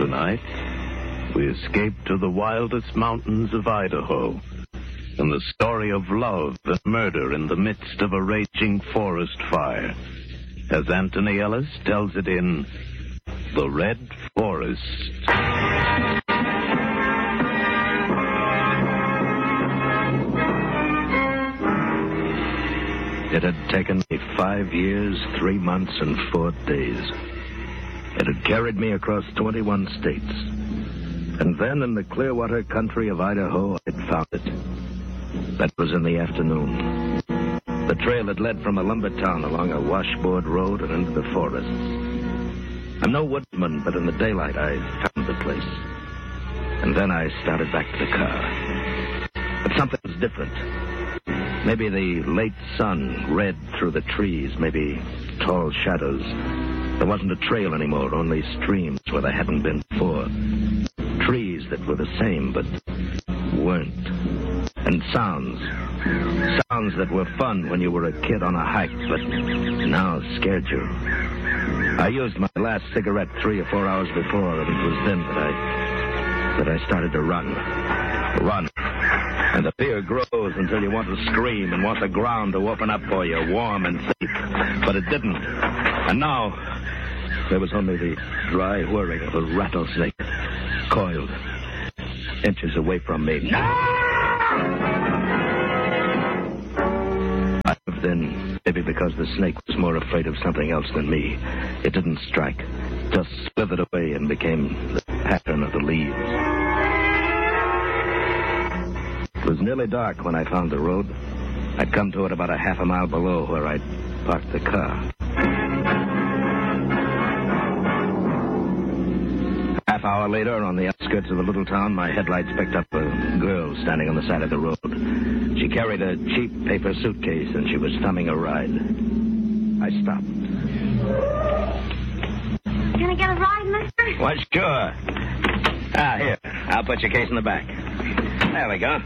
Tonight, we escape to the wildest mountains of Idaho and the story of love and murder in the midst of a raging forest fire, as Anthony Ellis tells it in The Red Forest. It had taken me 5 years, 3 months, and 4 days. It had carried me across 21 states. And then in the Clearwater country of Idaho, I'd found it. That was in the afternoon. The trail had led from a lumber town along a washboard road and into the forests. I'm no woodsman, but in the daylight I found the place. And then I started back to the car. But something was different. Maybe the late sun read through the trees, maybe tall shadows. There wasn't a trail anymore, only streams where there hadn't been before. Trees that were the same, but weren't. And sounds. Sounds that were fun when you were a kid on a hike, but now scared you. I used my last cigarette 3 or 4 hours before, and it was then that I started to run. Run. And the fear grows until you want to scream and want the ground to open up for you, warm and safe. But it didn't. And now, there was only the dry whirring of a rattlesnake, coiled inches away from me. Then, maybe because the snake was more afraid of something else than me, it didn't strike, just slithered away and became the pattern of the leaves. It was nearly dark when I found the road. I'd come to it about a half a mile below where I'd parked the car. Half hour later, on the outskirts of the little town, my headlights picked up a girl standing on the side of the road. She carried a cheap paper suitcase, and she was thumbing a ride. I stopped. Can I get a ride, mister? Why, sure. Here. I'll put your case in the back. There we go.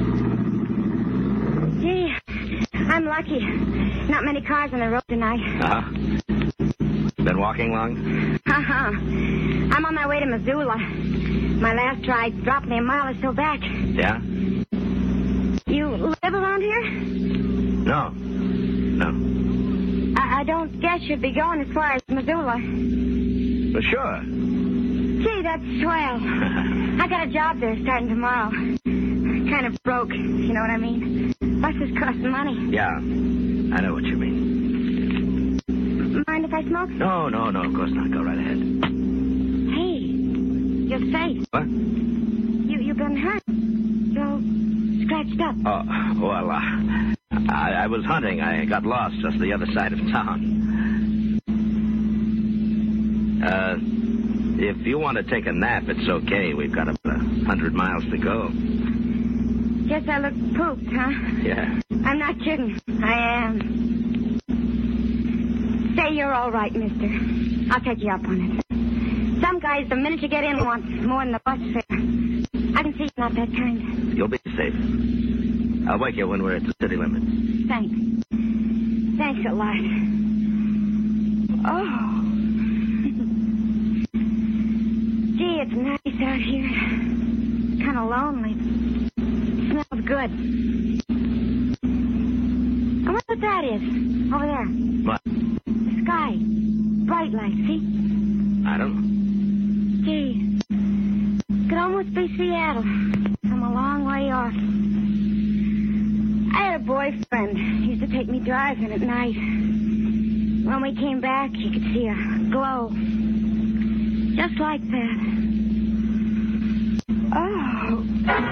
Gee, I'm lucky. Not many cars on the road tonight. Uh-huh. Been walking long? Uh-huh. I'm on my way to Missoula. My last ride dropped me a mile or so back. Yeah? You live around here? No. I don't guess you'd be going as far as Missoula. Well, sure. Gee, that's swell. I got a job there starting tomorrow. Kind of broke, you know what I mean? Buses cost money. Yeah, I know what you mean. Mind if I smoke? No, of course not. Go right ahead. Hey, your face. What? You've been hurt. You're all scratched up. Oh, well, I was hunting. I got lost just the other side of town. If you want to take a nap, it's okay. We've got about 100 miles to go. Guess I look pooped, huh? Yeah. I'm not kidding. I am. Say you're all right, mister. I'll take you up on it. Some guys, the minute you get in, want more than the bus fare. I can see you're not that kind. You'll be safe. I'll wake you when we're at the city limit. Thanks. Thanks a lot. Oh. Gee, it's nice out here. Kind of lonely. Smells good. I wonder what that is. Over there. What? The sky. Bright light, see? I don't know. Gee. Could almost be Seattle. From a long way off. I had a boyfriend. He used to take me driving at night. When we came back, you could see a glow. Just like that. Oh.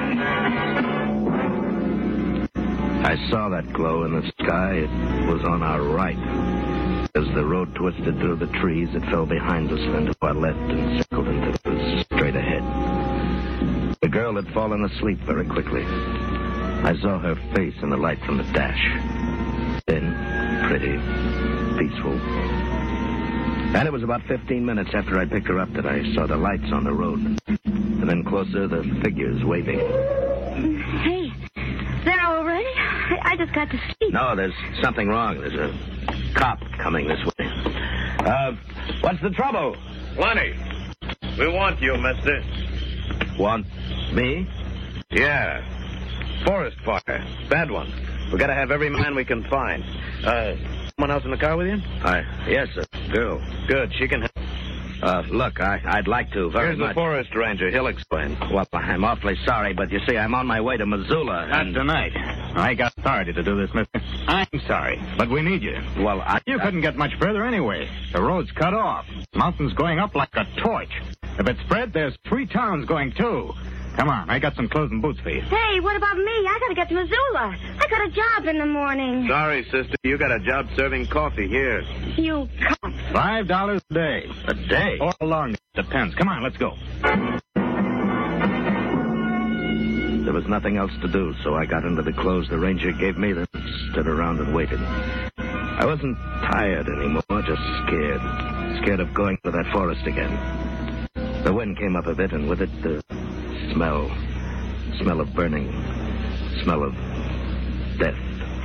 I saw that glow in the sky. It was on our right. As the road twisted through the trees, it fell behind us, then to our left and circled until it was straight ahead. The girl had fallen asleep very quickly. I saw her face in the light from the dash. Thin, pretty, peaceful. And it was about 15 minutes after I picked her up that I saw the lights on the road. And then closer, the figures waving. Hey, they're already? I just got to sleep. No, there's something wrong. There's a cop coming this way. What's the trouble? Lonnie, We want you, mister. Want me? Yeah. Forest fire. Bad one. We gotta have every man we can find. Someone else in the car with you? Yes, a girl. Good, she can help. Look, I'd like to very Here's much. the forest ranger. He'll explain. Well, I'm awfully sorry, but you see, I'm on my way to Missoula. Not tonight. I got authority to do this, mister. I'm sorry, but we need you. Well, You couldn't get much further anyway. The road's cut off. Mountain's going up like a torch. If it spread, there's 3 towns going, too. Come on, I got some clothes and boots for you. Hey, what about me? I gotta get to Missoula. I got a job in the morning. Sorry, sister. You got a job serving coffee here. You cunt. $5 a day. A day? Or longer. Depends. Come on, let's go. There was nothing else to do, so I got into the clothes the ranger gave me, then stood around and waited. I wasn't tired anymore, just scared. Scared of going to that forest again. The wind came up a bit, and with it, the smell of burning, smell of death.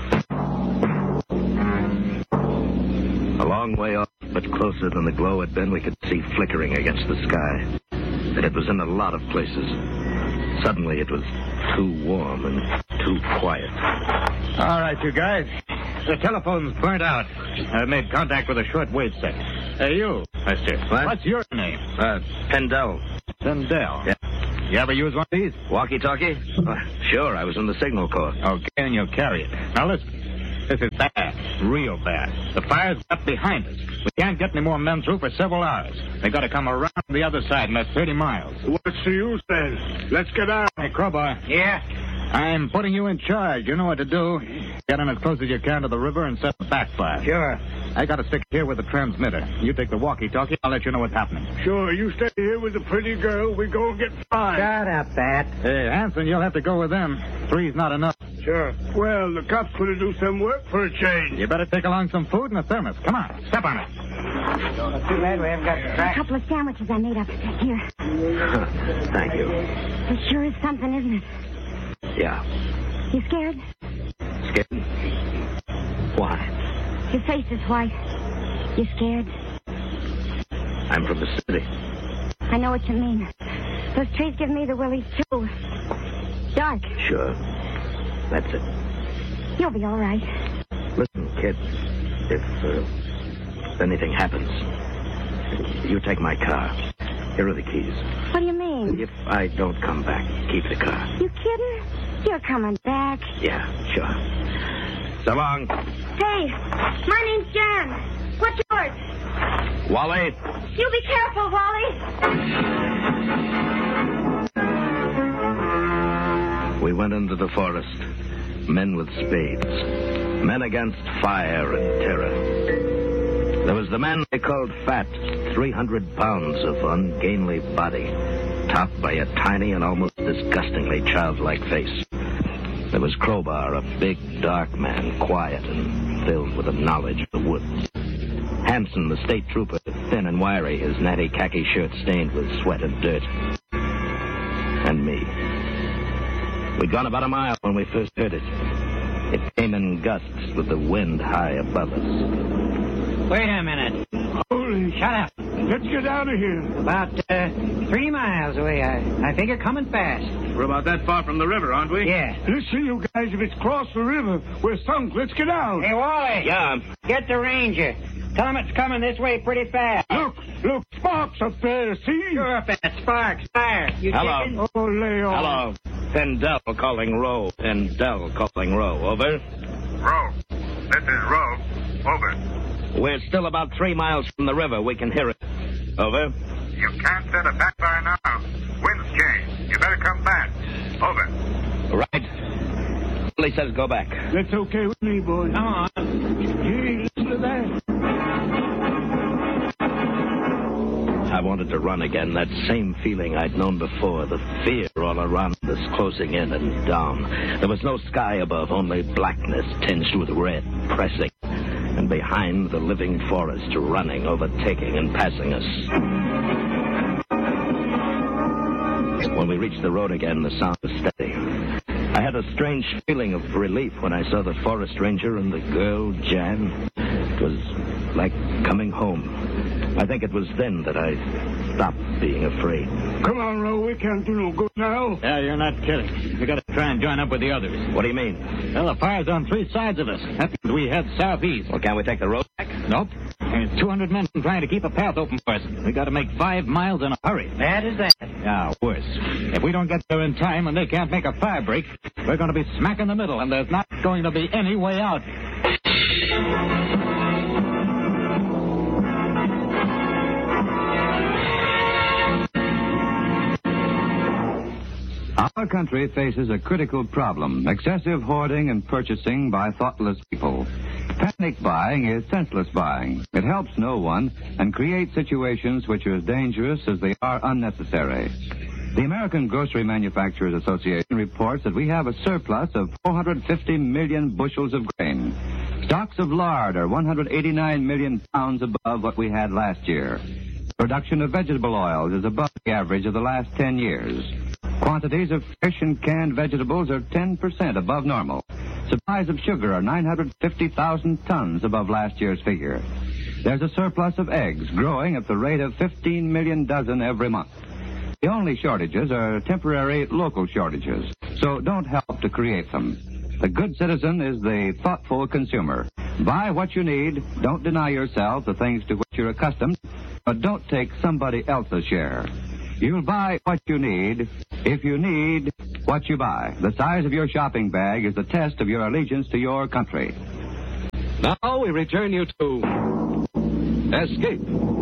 A long way off, but closer than the glow had been, we could see flickering against the sky. And it was in a lot of places. Suddenly it was too warm and too quiet. All right, you guys. The telephone's burnt out. I made contact with a short-wave set. Hey, you, mister. What? What's your name? Pendel. Sindel. Yeah. You ever use one of these? Walkie-talkie? Sure, I was in the signal corps. Okay, and you'll carry it. Now, listen. This is bad. Real bad. The fire's up behind us. We can't get any more men through for several hours. They got to come around the other side, and that's 30 miles. What's the use, then? Let's get out. Hey, Crowbar. Yeah? I'm putting you in charge. You know what to do. Get in as close as you can to the river and set the backfire. Sure. I got to stick here with the transmitter. You take the walkie-talkie. I'll let you know what's happening. Sure, you stay here with the pretty girl. We go and get fine. Shut up, Bat. Hey, Hanson, you'll have to go with them. 3's not enough. Sure. Well, the cops could do some work for a change. You better take along some food and a thermos. Come on, step on it. Too bad we haven't got the A track. couple of sandwiches I made up. Here. Thank you. It sure is something, isn't it? Yeah. You scared? Scared? Why? Your face is white. You scared? I'm from the city. I know what you mean. Those trees give me the willies, too. Dark. Sure. That's it. You'll be all right. Listen, kid, if anything happens, you take my car. Here are the keys. What do you mean? If I don't come back, keep the car. You kidding? You're coming back. Yeah, sure. So long. Hey, my name's Jan. What's yours? Wally. You be careful, Wally. We went into the forest. Men with spades. Men against fire and terror. There was the man they called Fat, 300 pounds of ungainly body, topped by a tiny and almost disgustingly childlike face. There was Crowbar, a big, dark man, quiet and filled with a knowledge of the woods. Hanson, the state trooper, thin and wiry, his natty khaki shirt stained with sweat and dirt. And me. We'd gone about a mile when we first heard it. It came in gusts with the wind high above us. Wait a minute. Holy... Shut up. Let's get out of here. About 3 miles away. I think you're coming fast. We're about that far from the river, aren't we? Yeah. Listen, you guys, if it's crossed the river, we're sunk. Let's get out. Hey, Wally. Yeah. Get the ranger. Tell him it's coming this way pretty fast. Look, Sparks up there, see? You're up at Sparks. Fire. You Hello. chicken? Oh, lay off. Hello. Pendel calling Row. Pendel calling Row. Over. Row. This is Row. Over. We're still about 3 miles from the river. We can hear it. Over. You can't set a backfire now. Wind's changed. You better come back. Over. Right. Billy says go back. That's okay with me, boy. Come on. Gee, listen to that. I wanted to run again, that same feeling I'd known before, the fear all around us closing in and down. There was no sky above, only blackness tinged with red, pressing. And behind, the living forest running, overtaking and passing us. When we reached the road again, the sound was steady. I had a strange feeling of relief when I saw the forest ranger and the girl, Jan. It was like coming home. I think it was then that I stopped being afraid. Come on, Ro. We can't do no good now. Yeah, you're not kidding. We got to try and join up with the others. What do you mean? Well, the fire's on 3 sides of us. That means we head southeast. Well, can't we take the road back? Nope. There's 200 men trying to keep a path open for us. We got to make 5 miles in a hurry. Bad as that. Yeah, worse. If we don't get there in time and they can't make a fire break, we're going to be smack in the middle, and there's not going to be any way out. Our country faces a critical problem, excessive hoarding and purchasing by thoughtless people. Panic buying is senseless buying. It helps no one and creates situations which are as dangerous as they are unnecessary. The American Grocery Manufacturers Association reports that we have a surplus of 450 million bushels of grain. Stocks of lard are 189 million pounds above what we had last year. Production of vegetable oils is above the average of the last 10 years. Quantities of fish and canned vegetables are 10% above normal. Supplies of sugar are 950,000 tons above last year's figure. There's a surplus of eggs growing at the rate of 15 million dozen every month. The only shortages are temporary local shortages, so don't help to create them. The good citizen is the thoughtful consumer. Buy what you need, don't deny yourself the things to which you're accustomed, but don't take somebody else's share. You'll buy what you need if you need what you buy. The size of your shopping bag is the test of your allegiance to your country. Now we return you to Escape.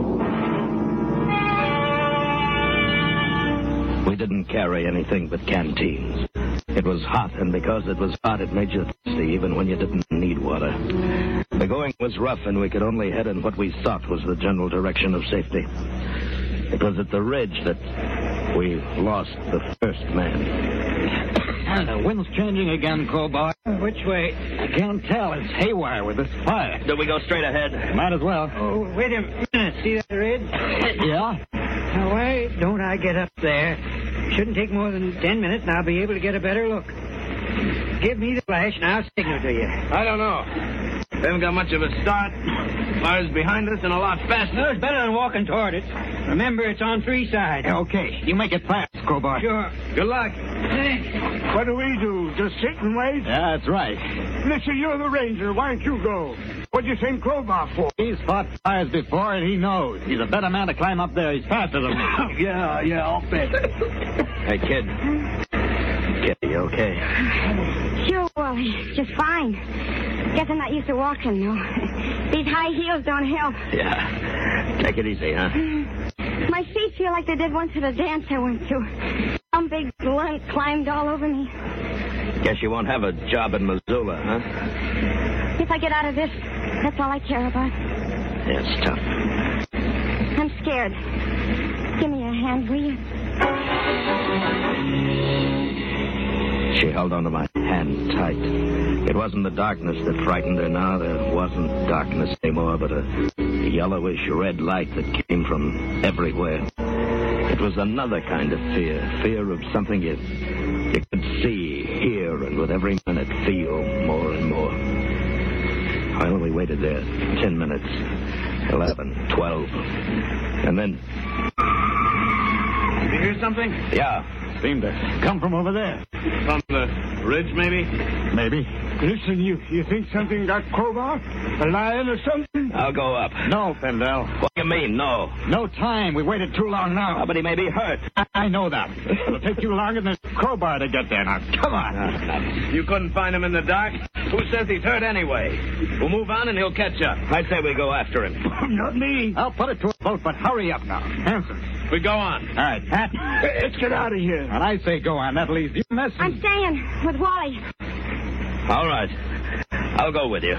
We didn't carry anything but canteens. It was hot, and because it was hot, it made you thirsty even when you didn't need water. The going was rough, and we could only head in what we thought was the general direction of safety. It was at the ridge that we lost the first man. The wind's changing again, Crowbar. Which way? I can't tell. It's haywire with this fire. Do we go straight ahead? Might as well. Oh, wait a minute. See that ridge? Yeah? Now, why don't I get up there? Shouldn't take more than 10 minutes, and I'll be able to get a better look. Give me the flash, and I'll signal to you. I don't know. We haven't got much of a start. Fire's behind us and a lot faster. No, it's better than walking toward it. Remember, it's on 3 sides. Okay. You make it fast, Crowbar. Sure. Good luck. Thanks. What do we do? Just sit and wait? Yeah, that's right. Listen, you're the ranger. Why don't you go? What'd you send Crowbar for? He's fought fires before, and he knows. He's a better man to climb up there. He's faster than me. Yeah, I'll bet. Hey, kid. Kid, you okay? Sure, Wally. Just fine. Guess I'm not used to walking, though. These high heels don't help. Yeah. Take it easy, huh? My feet feel like they did once at a dance I went to. Some big blunt climbed all over me. Guess you won't have a job in Missoula, huh? If I get out of this, that's all I care about. Yeah, it's tough. I'm scared. Give me a hand, will you? She held onto my hand tight. It wasn't the darkness that frightened her now. There wasn't darkness anymore, but a yellowish red light that came from everywhere. It was another kind of fear of something you could see, hear, and with every minute feel more and more. Well, we waited there 10 minutes, 11, 12, and then... Did you hear something? Yeah. Seemed to come from over there. From the ridge, maybe? Maybe. Listen, you think something got Crowbar? A lion or something? I'll go up. No, Pendel. What do you mean, no? No time. We waited too long now. But he may be hurt. I know that. It'll take you longer than a crowbar to get there. Now, come on. You couldn't find him in the dark? Who says he's hurt anyway? We'll move on and he'll catch up. I say we go after him. Not me. I'll put it to a boat, but hurry up now. Hanson. We go on. All right, Pat. Let's get out of here. And I say go on. That leaves you messing. I'm staying with Wally. All right. I'll go with you.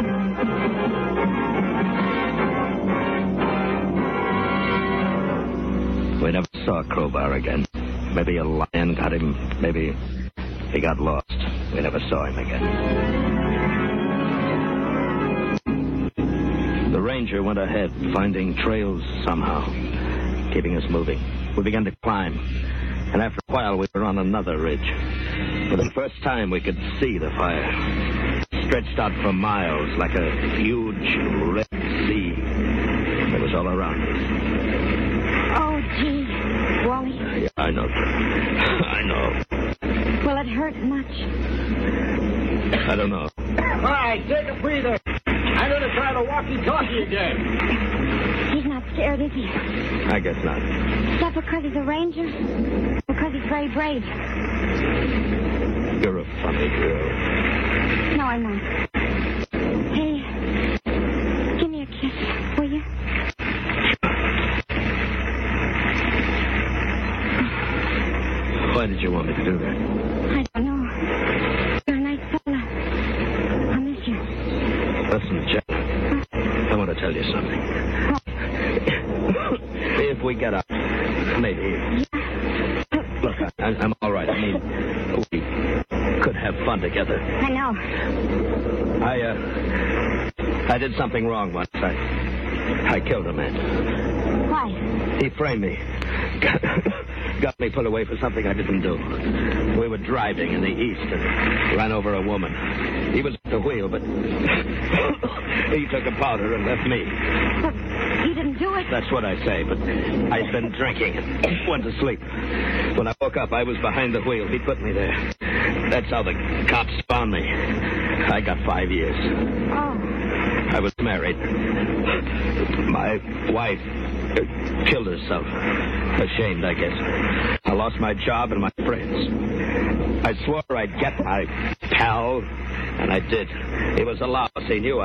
We never saw Crowbar again. Maybe a lion got him. Maybe he got lost. We never saw him again. The ranger went ahead, finding trails somehow, keeping us moving. We began to climb, and after a while we were on another ridge. For the first time we could see the fire, stretched out for miles like a huge red sea. There was all around me. Oh, gee. Wally, Yeah, I know. I know. will it hurt much? I don't know. All right, take a breather. I'm going to try the walkie-talkie again. He's not scared, is he? I guess not. Is that because he's a ranger? Because he's very brave? You're a funny girl. No, I'm not. Hey, give me a kiss, will you? Why did you want me to do that? I don't know. You're a nice fella. I miss you. Listen, Jack. I want to tell you something. If we get up, maybe. Look, I'm all right. I mean, we could have fun together. I know. I did something wrong once. I killed a man. Why? He framed me. Got me put away for something I didn't do. We were driving in the east and ran over a woman. He was at the wheel, but he took a powder and left me. But you didn't do it. That's what I say, but I'd been drinking and went to sleep. When I woke up, I was behind the wheel. He put me there. That's how the cops found me. I got 5 years. Oh. I was married. My wife killed herself. Ashamed, I guess. I lost my job and my friends. I swore I'd get my pal, and I did. He was a louse. He knew